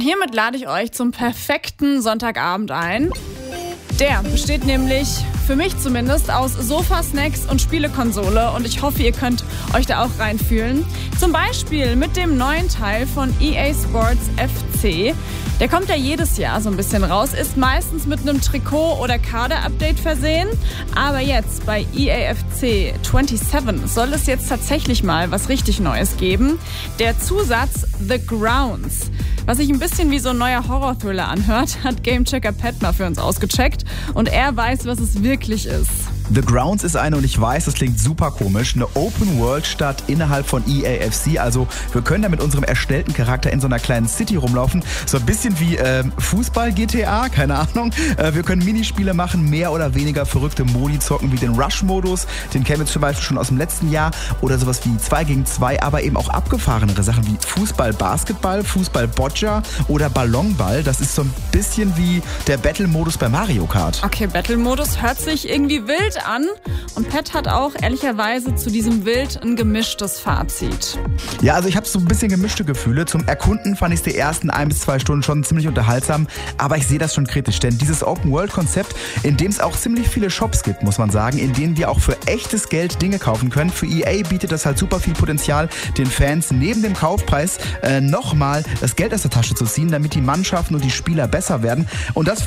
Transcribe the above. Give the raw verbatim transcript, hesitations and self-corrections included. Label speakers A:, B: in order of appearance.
A: hiermit lade ich euch zum perfekten Sonntagabend ein. Der besteht nämlich, für mich zumindest, aus Sofa-Snacks und Spielekonsole und ich hoffe, ihr könnt euch da auch reinfühlen. Zum Beispiel mit dem neuen Teil von E A Sports F C. Der kommt ja jedes Jahr so ein bisschen raus, ist meistens mit einem Trikot- oder Kader-Update versehen. Aber jetzt bei E A F C siebenundzwanzig soll es jetzt tatsächlich mal was richtig Neues geben. Der Zusatz The Grounds. Was sich ein bisschen wie so ein neuer Horror-Thriller anhört, hat Gamechecker Pat mal für uns ausgecheckt. Und er weiß, was es wirklich ist.
B: The Grounds ist eine, und ich weiß, das klingt super komisch, eine Open-World-Stadt innerhalb von E A F C. Also wir können da mit unserem erstellten Charakter in so einer kleinen City rumlaufen. So ein bisschen wie äh, Fußball-G T A, keine Ahnung. Äh, wir können Minispiele machen, mehr oder weniger verrückte Modi zocken, wie den Rush-Modus. Den kennen wir zum Beispiel schon aus dem letzten Jahr. Oder sowas wie zwei gegen zwei, aber eben auch abgefahrenere Sachen wie Fußball-Basketball, Fußball-Boccia oder Ballonball. Das ist so ein bisschen wie der Battle-Modus bei Mario Kart.
A: Okay, Battle-Modus hört sich irgendwie wild an. Und Pat hat auch ehrlicherweise zu diesem Wild ein gemischtes Fazit.
B: Ja, also ich habe so ein bisschen gemischte Gefühle. Zum Erkunden fand ich die ersten ein bis zwei Stunden schon ziemlich unterhaltsam. Aber ich sehe das schon kritisch, denn dieses Open-World-Konzept, in dem es auch ziemlich viele Shops gibt, muss man sagen, in denen wir auch für echtes Geld Dinge kaufen können. Für E A bietet das halt super viel Potenzial, den Fans neben dem Kaufpreis äh, nochmal das Geld aus der Tasche zu ziehen, damit die Mannschaften und die Spieler besser werden. Und das